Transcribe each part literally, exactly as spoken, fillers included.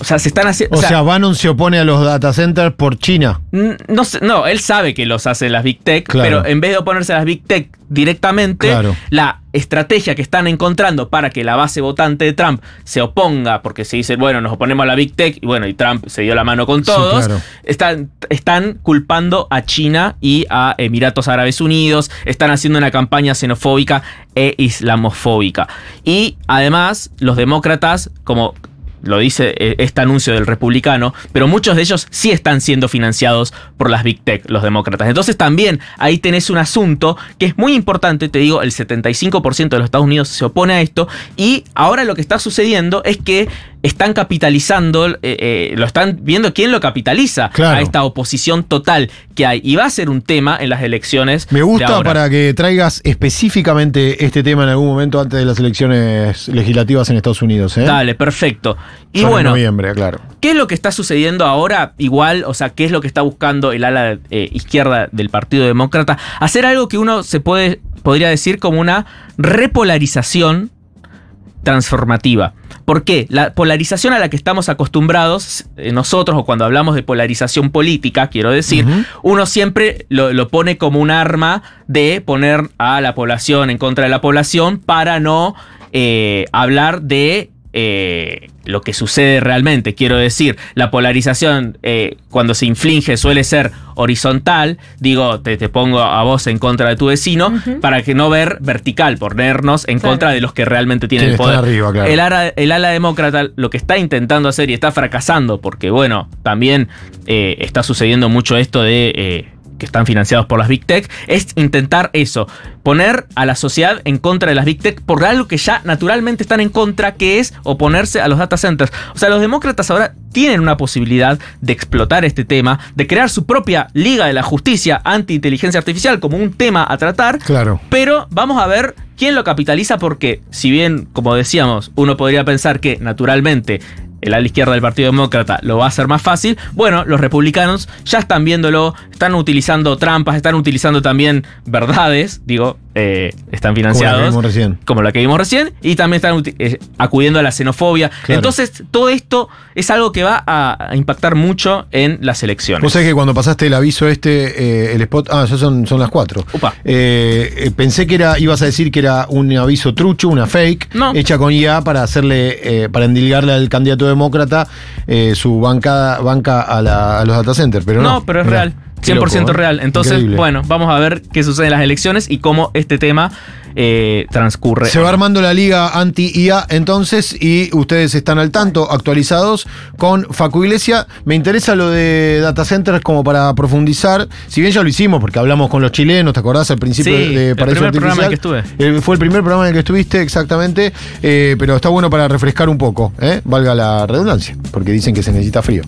O sea, se están haciendo... O, o sea, sea, Bannon se opone a los data centers por China. No, no, él sabe que los hacen las Big Tech, claro. pero en vez de oponerse a las Big Tech directamente, claro. la estrategia que están encontrando para que la base votante de Trump se oponga, porque se dice, bueno, nos oponemos a la Big Tech, y bueno, y Trump se dio la mano con todos, sí, claro. están, están culpando a China y a Emiratos Árabes Unidos, están haciendo una campaña xenofóbica e islamofóbica. Y además, los demócratas, como lo dice este anuncio del republicano, pero muchos de ellos sí están siendo financiados por las Big Tech, los demócratas. Entonces también ahí tenés un asunto que es muy importante, te digo, el setenta y cinco por ciento de los Estados Unidos se opone a esto, y ahora lo que está sucediendo es que están capitalizando, eh, eh, lo están viendo quién lo capitaliza, claro. a esta oposición total que hay, y va a ser un tema en las elecciones. Me gusta para que traigas específicamente este tema en algún momento antes de las elecciones legislativas en Estados Unidos, ¿eh? Dale, perfecto. Y Son bueno, en noviembre, claro. ¿Qué es lo que está sucediendo ahora? Igual, o sea, ¿qué es lo que está buscando el ala eh, izquierda del Partido Demócrata? Hacer algo que uno se puede, podría decir como una repolarización transformativa. ¿Por qué? La polarización a la que estamos acostumbrados eh, nosotros, o cuando hablamos de polarización política, quiero decir, uh-huh. uno siempre lo, lo pone como un arma de poner a la población en contra de la población para no eh, hablar de Eh, lo que sucede realmente. Quiero decir, la polarización eh, cuando se inflige suele ser horizontal, digo, te, te pongo a vos en contra de tu vecino, uh-huh. para que no ver vertical, ponernos en claro. contra de los que realmente tienen el poder. Arriba, claro. el, ara, el ala demócrata lo que está intentando hacer, y está fracasando, porque bueno, también eh, está sucediendo mucho esto de eh, que están financiados por las Big Tech, es intentar eso, poner a la sociedad en contra de las Big Tech por algo que ya naturalmente están en contra, que es oponerse a los data centers. O sea, los demócratas ahora tienen una posibilidad de explotar este tema, de crear su propia Liga de la Justicia anti-inteligencia artificial como un tema a tratar, claro. pero vamos a ver quién lo capitaliza, porque si bien, como decíamos, uno podría pensar que naturalmente el ala izquierda del Partido Demócrata lo va a hacer más fácil, bueno, los republicanos ya están viéndolo, están utilizando trampas, están utilizando también verdades, digo, eh, están financiados. Como la que vimos recién. Como la que vimos recién, y también están eh, acudiendo a la xenofobia. Claro. Entonces, todo esto es algo que va a, a impactar mucho en las elecciones. Vos sabés que cuando pasaste el aviso este, eh, el spot, ah, ya son, son las cuatro. Upa. Eh, eh, pensé que era, ibas a decir que era un aviso trucho, una fake, no. hecha con I A para hacerle, eh, para endilgarle al candidato demócrata eh, su banca, banca a, la, a los data centers, pero no. No, pero es mirá, real. cien por ciento loco, ¿eh? real. Entonces, Increíble. Bueno, vamos a ver qué sucede en las elecciones y cómo este tema eh, transcurre. Se va armando la liga anti-I A entonces, y ustedes están al tanto, actualizados con Facu Iglesias. Me interesa lo de data centers como para profundizar, si bien ya lo hicimos porque hablamos con los chilenos, ¿te acordás al principio sí, de Paraíso el primer Artificial? programa en que estuve. Eh, fue el primer programa en el que estuviste, exactamente, eh, pero está bueno para refrescar un poco, ¿eh? Valga la redundancia, porque dicen que se necesita frío.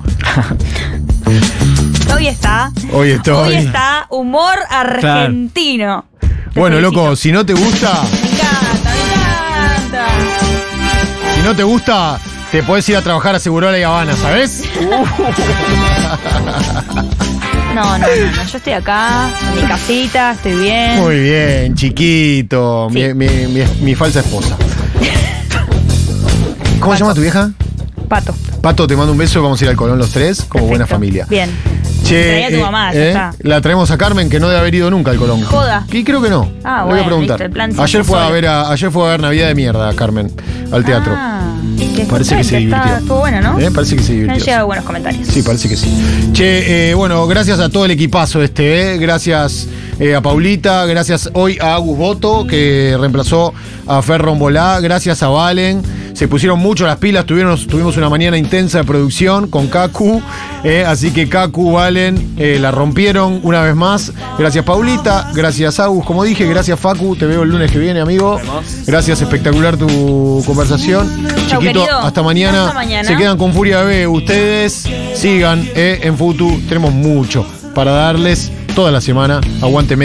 Hoy está. Hoy estoy. Hoy está humor argentino. Claro. Bueno, loco, si no te gusta. Me encanta, me encanta. Si no te gusta, te podés ir a trabajar a Segurola y Habana, ¿sabes? No, no, no, no, yo estoy acá, en mi casita, estoy bien. Muy bien, chiquito. Sí. Mi, mi, mi, mi falsa esposa. ¿Cómo se llama tu vieja? Pato. Pato, te mando un beso, vamos a ir al Colón los tres, como Perfecto. buena familia. Bien. Che, Traía a tu mamá, ya está. La traemos a Carmen, que no debe haber ido nunca al Colón. Joda. Y creo que no. Ah, Le bueno, voy a preguntar. listo, el plan se ayer, hizo fue a solo. ver a, ayer fue a ver Navidad de mierda, Carmen, al teatro. Ah, qué Parece que se está- divirtió. Estuvo bueno, ¿no? ¿Eh? Parece que se Me han divirtió. llegado buenos comentarios. Sí, parece que sí. Che, eh, bueno, gracias a todo el equipazo este, ¿eh? Gracias eh, a Paulita, gracias hoy a Agus Boto, que reemplazó a Fer Rombolá, gracias a Valen. Se pusieron mucho las pilas, tuvimos, tuvimos una mañana intensa de producción con Kaku, eh, así que Kaku, Valen, eh, la rompieron una vez más. Gracias Paulita, gracias Agus, como dije, gracias Facu, te veo el lunes que viene, amigo. Gracias, espectacular tu conversación. Chau, Chiquito, querido. hasta mañana. Hasta mañana. Se quedan con Furia Bebé. Ustedes sigan eh, en Futu, tenemos mucho para darles toda la semana. Aguante.